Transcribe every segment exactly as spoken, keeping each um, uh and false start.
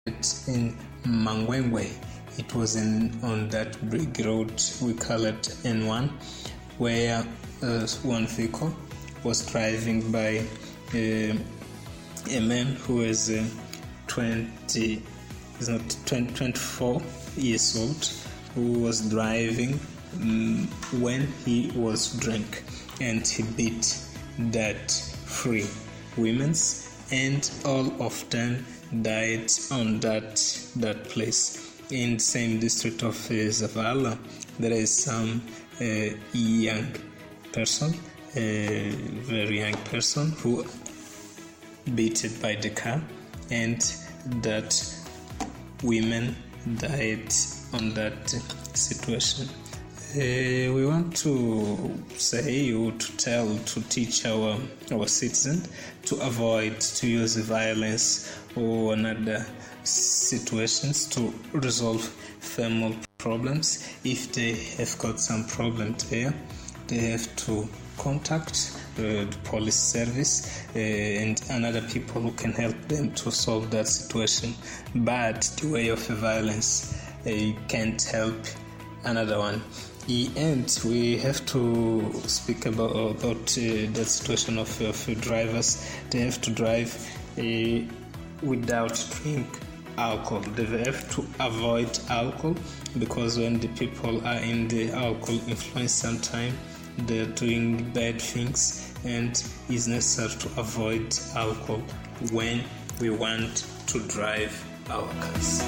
It's in Mangwengwe. It was in on that big road, we call it N one, where uh, one vehicle was driving by uh, a man who is uh, twenty, is not twenty, twenty-four years old, who was driving um, when he was drunk, and he beat that three women, and all of them died on that that place. In the same district of uh, Zavala, there is some uh, young person, a very young person who beaten by the car, and that women died on that situation. Uh, we want to say or to tell, to teach our our citizens to avoid to use violence or another situations to resolve family problems. If they have got some problem there, they have to contact uh, the police service uh, and another people who can help them to solve that situation. But the way of violence uh, can't help another one. And we have to speak about, about uh, the situation of, of drivers. They have to drive uh, without drink alcohol. They have to avoid alcohol, because when the people are in the alcohol influence, sometimes they're doing bad things, and it's necessary to avoid alcohol when we want to drive our cars.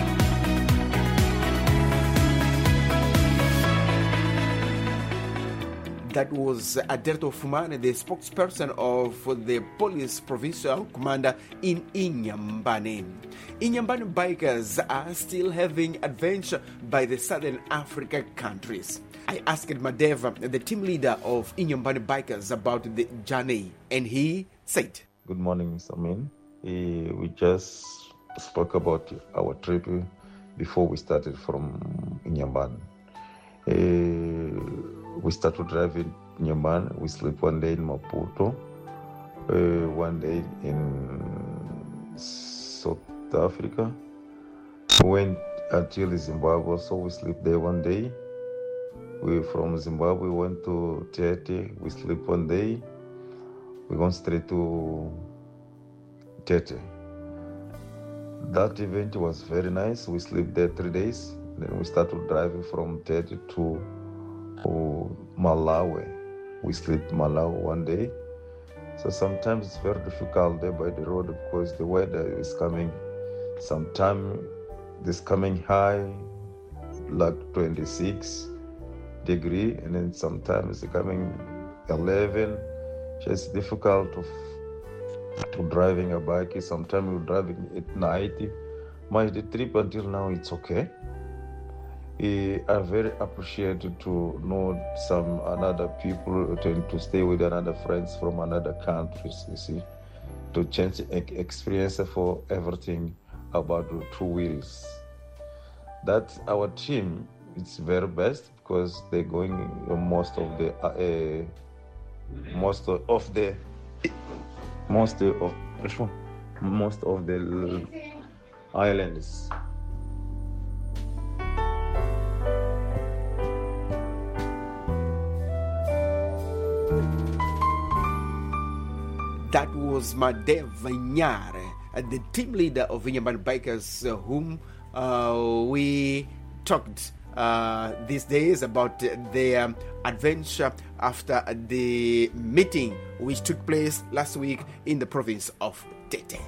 That was Aderto Fumane, the spokesperson of the police provincial commander in Inyambane. Inyambane bikers are still having adventure by the southern African countries. I asked Madeva, the team leader of Inyambane bikers, about the journey, and he said, "Good morning, Mister Amin. Uh, we just spoke about our trip before we started from Inyambane. Uh, We started driving in Nyambane. We sleep one day in Maputo, uh, one day in South Africa. We went until Zimbabwe, so we sleep there one day. We from Zimbabwe went to Tete. We sleep one day. We went straight to Tete. That event was very nice. We sleep there three days. Then we started driving from Tete to or Malawi. We sleep Malawi one day. So sometimes it's very difficult there by the road because the weather is coming. Sometimes it's coming high, like twenty-six degree, and then sometimes it's coming eleven. So it's difficult to, to driving a bike. Sometimes you're driving at night. My the trip until now it's okay. I very appreciated to know some another people, to, to stay with another friends from another countries, you see, to change experience for everything about the two wheels. That's our team. It's very best because they're going most of the uh, most of the most of most of the islands. That was Madeva Nyare, the team leader of Inyambane Bikers, uh, whom uh, we talked uh, these days about their adventure after the meeting which took place last week in the province of Tete.